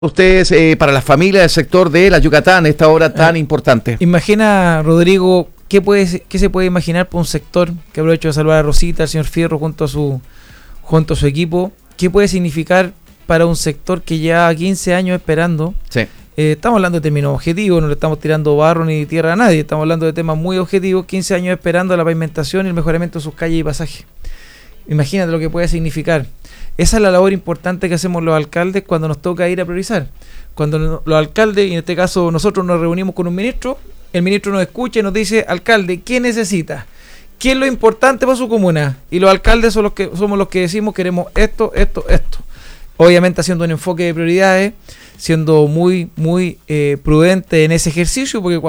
ustedes para las familias del sector de la Yucatán, esta hora tan importante? Imagina, Rodrigo, ¿qué se puede imaginar por un sector? Que aprovecho de saludar a Rosita, al señor Fierro junto a su equipo. ¿Qué puede significar para un sector que lleva 15 años esperando? Sí. Estamos hablando de términos objetivos, no le estamos tirando barro ni tierra a nadie, estamos hablando de temas muy objetivos, 15 años esperando la pavimentación y el mejoramiento de sus calles y pasajes. Imagínate lo que puede significar. Esa es la labor importante que hacemos los alcaldes cuando nos toca ir a priorizar. Cuando los alcaldes, y en este caso nosotros nos reunimos con un ministro, el ministro nos escucha y nos dice: alcalde, ¿qué necesita? ¿Qué es lo importante para su comuna? Y los alcaldes somos los que decimos: queremos esto. Obviamente haciendo un enfoque de prioridades, siendo muy prudente en ese ejercicio, porque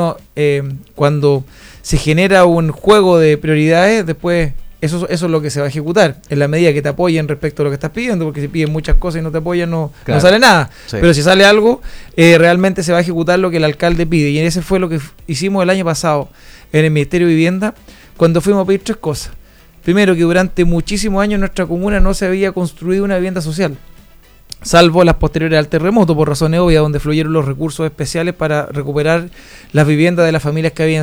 cuando se genera un juego de prioridades, después eso es lo que se va a ejecutar, en la medida que te apoyen respecto a lo que estás pidiendo, porque si piden muchas cosas y no te apoyan, no sale nada. Sí. Pero si sale algo, realmente se va a ejecutar lo que el alcalde pide. Y ese fue lo que hicimos el año pasado en el Ministerio de Vivienda, cuando fuimos a pedir 3 cosas. Primero, que durante muchísimos años en nuestra comuna no se había construido una vivienda social, salvo las posteriores al terremoto, por razones obvias, donde fluyeron los recursos especiales para recuperar las viviendas de las familias que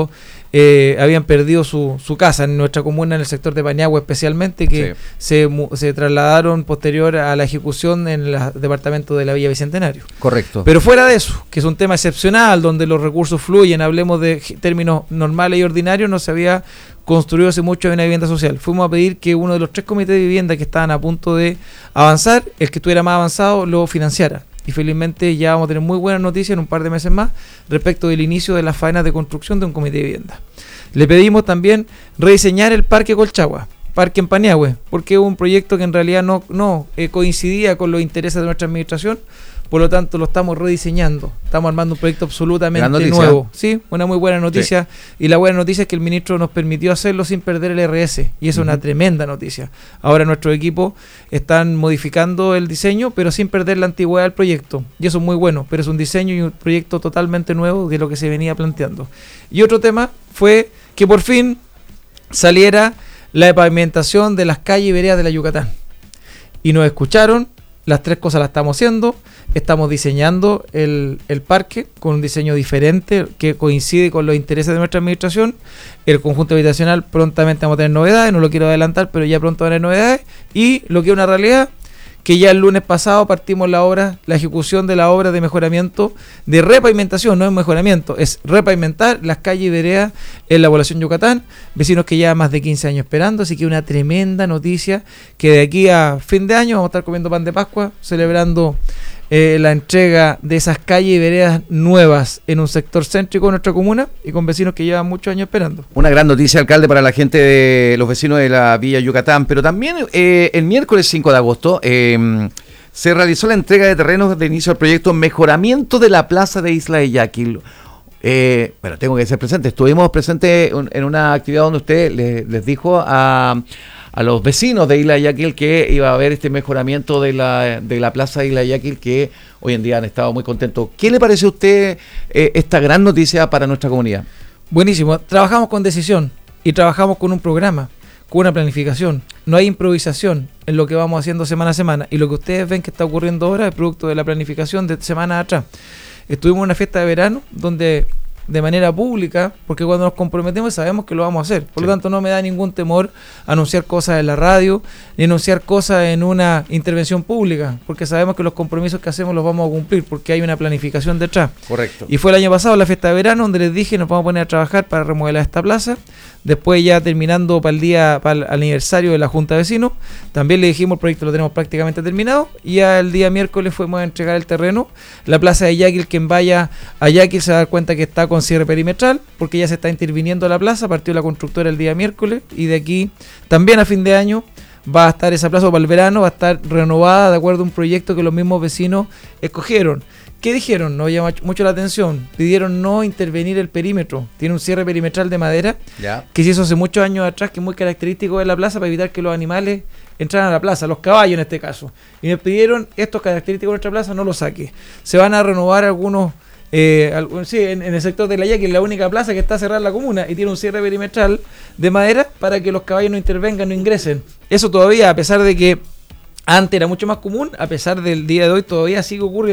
habían perdido su casa en nuestra comuna, en el sector de Paniagua especialmente, que sí, se trasladaron posterior a la ejecución en el departamento de la Villa Bicentenario. Correcto. Pero fuera de eso, que es un tema excepcional, donde los recursos fluyen, hablemos de términos normales y ordinarios, no se había construido hace mucho una vivienda social. Fuimos a pedir que uno de los 3 comités de vivienda que estaban a punto de avanzar, el que estuviera más avanzado, lo financiara. Y felizmente ya vamos a tener muy buenas noticias en un par de meses más respecto del inicio de las faenas de construcción de un comité de vivienda. Le pedimos también rediseñar el Parque Colchagua, Parque en Paniagua, porque es un proyecto que en realidad no coincidía con los intereses de nuestra administración. Por lo tanto, lo estamos rediseñando. Estamos armando un proyecto absolutamente nuevo. Sí, una muy buena noticia. Sí. Y la buena noticia es que el ministro nos permitió hacerlo sin perder el RS. Y eso es una tremenda noticia. Ahora nuestros equipos están modificando el diseño, pero sin perder la antigüedad del proyecto. Y eso es muy bueno. Pero es un diseño y un proyecto totalmente nuevo de lo que se venía planteando. Y otro tema fue que por fin saliera la pavimentación de las calles y veredas de la Yucatán. Y nos escucharon. Las 3 cosas las estamos haciendo. Estamos diseñando el parque con un diseño diferente que coincide con los intereses de nuestra administración. El conjunto habitacional prontamente vamos a tener novedades, no lo quiero adelantar, pero ya pronto va a haber novedades. Y lo que es una realidad, que ya el lunes pasado partimos la ejecución de la obra de mejoramiento, de repavimentación, no es mejoramiento, es repavimentar las calles y veredas en la población Yucatán, vecinos que llevan más de 15 años esperando, así que una tremenda noticia, que de aquí a fin de año vamos a estar comiendo pan de Pascua, celebrando la entrega de esas calles y veredas nuevas en un sector céntrico de nuestra comuna y con vecinos que llevan muchos años esperando. Una gran noticia, alcalde, para la gente de los vecinos de la Villa Yucatán, pero también el miércoles 5 de agosto se realizó la entrega de terrenos de inicio del proyecto Mejoramiento de la Plaza de Isla de Yaquil. Bueno, tengo que ser presente. Estuvimos presentes en una actividad donde usted les dijo a los vecinos de Isla de Yaquil que iba a haber este mejoramiento de la plaza de Isla de Yaquil, que hoy en día han estado muy contentos. ¿Qué le parece a usted esta gran noticia para nuestra comunidad? Buenísimo. Trabajamos con decisión y trabajamos con un programa, con una planificación. No hay improvisación en lo que vamos haciendo semana a semana. Y lo que ustedes ven que está ocurriendo ahora es producto de la planificación de semanas atrás. Estuvimos en una fiesta de verano donde, de manera pública, porque cuando nos comprometemos sabemos que lo vamos a hacer. Por lo tanto, no me da ningún temor anunciar cosas en la radio, ni anunciar cosas en una intervención pública, porque sabemos que los compromisos que hacemos los vamos a cumplir, porque hay una planificación detrás. Correcto. Y fue el año pasado la fiesta de verano donde les dije: nos vamos a poner a trabajar para remodelar esta plaza. Después, ya terminando para el aniversario de la Junta de Vecinos, también le dijimos: el proyecto lo tenemos prácticamente terminado, y ya el día miércoles fuimos a entregar el terreno. La plaza de Yaquil, quien vaya a Yaquil se va a dar cuenta que está con cierre perimetral, porque ya se está interviniendo la plaza. Partió la constructora el día miércoles, y de aquí también a fin de año va a estar esa plaza, para el verano va a estar renovada de acuerdo a un proyecto que los mismos vecinos escogieron. ¿Qué dijeron? Nos llama mucho la atención. Pidieron no intervenir el perímetro. Tiene un cierre perimetral de madera, que se hizo hace muchos años atrás, que es muy característico de la plaza, para evitar que los animales entraran a la plaza, los caballos en este caso. Y me pidieron: estos característicos de nuestra plaza no los saque. Se van a renovar algunos en el sector de la Yaquil, la única plaza que está cerrada en la comuna, y tiene un cierre perimetral de madera para que los caballos no intervengan, no ingresen. Eso todavía, a pesar de que Antes era mucho más común, a pesar del día de hoy todavía sigue ocurriendo.